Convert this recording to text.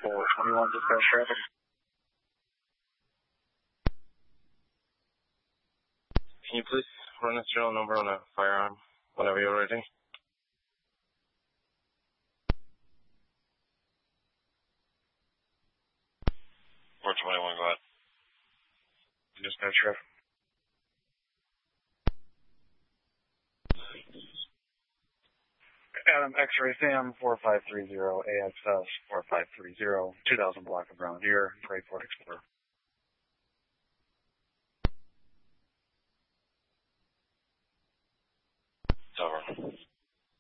421 dispatch traffic. Can you please run a serial number on a firearm whenever you're ready? 421, go ahead. Dispatch traffic. Adam X-ray Sam 4530 AXS 4530 2000 block of ground here, Grade 4 Explorer.